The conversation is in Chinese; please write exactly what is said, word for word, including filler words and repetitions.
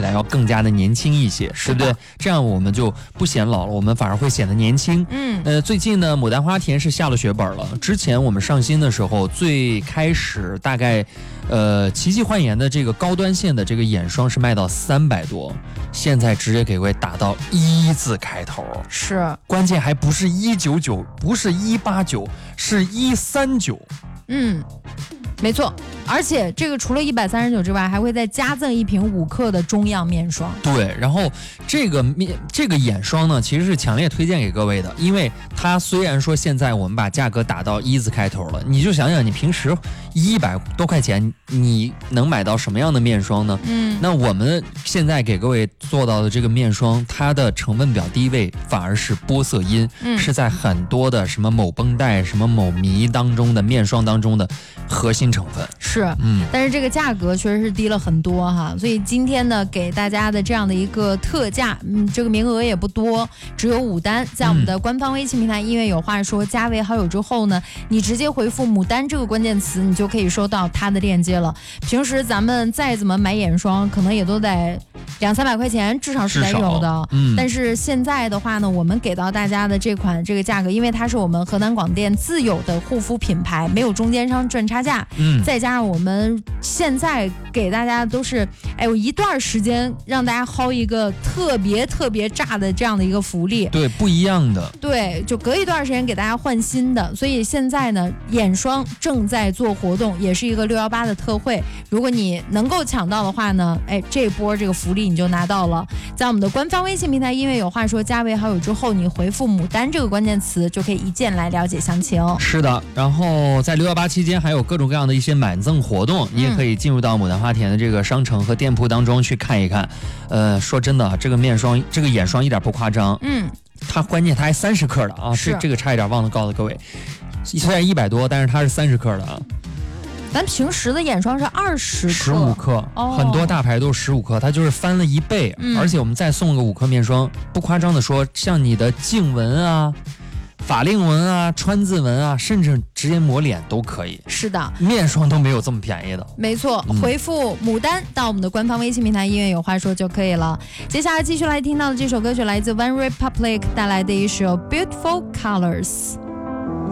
来要更加的年轻一些，对不对？这样我们就不显老了，我们反而会显得年轻。 嗯， 呃，最近呢，牡丹花田是下了血本了。之前我们上新的时候，最开始大概，呃，奇迹焕颜的这个高端线的这个眼霜是卖到三百多，现在直接给各位打到一字开头， 是， 关键还不是一九九，不是一八九，是一三九。 嗯。没错，而且这个除了一百三十九之外，还会再加赠一瓶五克的中样面霜。 对，然后这个面这个眼霜呢，其实是强烈推荐给各位的，因为它虽然说现在我们把价格打到一字开头了，你就想想你平时一百多块钱，你能买到什么样的面霜呢？ 嗯， 那我们现在给各位做到的这个面霜，它的成分表第一位反而是玻色因， 嗯、 是在很多的什么某绷带、什么某醚当中的面霜当中的核心成分。 是，嗯，但是这个价格确实是低了很多哈，所以今天呢，给大家的这样的一个特价，嗯，这个名额也不多，只有五单，在我们的官方微信平台音乐有话说加为好友之后呢，你直接回复牡丹这个关键词，你就可以收到它的链接了。平时咱们再怎么买眼霜，可能也都得两三百块钱，至少是得有的。嗯，但是现在的话呢，我们给到大家的这款这个价格，因为它是我们河南广电自有的护肤品牌，没有中间商赚差价，嗯，再加上我们现在给大家都是，哎，有一段时间让大家薅一个特别特别炸的这样的一个福利， 对，不一样的， 对，就隔一段时间给大家换新的，所以现在呢，眼霜正在做活动，也是一个六一八的特惠，如果你能够抢到的话呢，哎，这波这个福利你就拿到了，在我们的官方微信平台音乐有话说加为好友之后，你回复牡丹这个关键词就可以一键来了解详情。 是的，然后在六一八期间还有各种各样的一些满赠活动，你也可以进入到牡丹花田的这个商城和店铺当中去看一看。呃，说真的，这个面霜、这个眼霜一点不夸张， 嗯， 它关键它还三十克的啊，这这个差一点忘了告诉各位，虽然一百多，但是它是三十克的啊。 咱平时的眼霜是二十克， 十五克、哦，很多大牌都是十五克，它就是翻了一倍、嗯。而且我们再送个五克面霜，不夸张的说，像你的颈纹啊、法令纹啊、川字纹啊，甚至直接抹脸都可以。 是的， 面霜都没有这么便宜的。 没错，嗯、回复牡丹到我们的官方微信平台音乐有话说就可以了。接下来继续来听到的这首歌曲来自 One Republic 带来的一首 Beautiful Colors。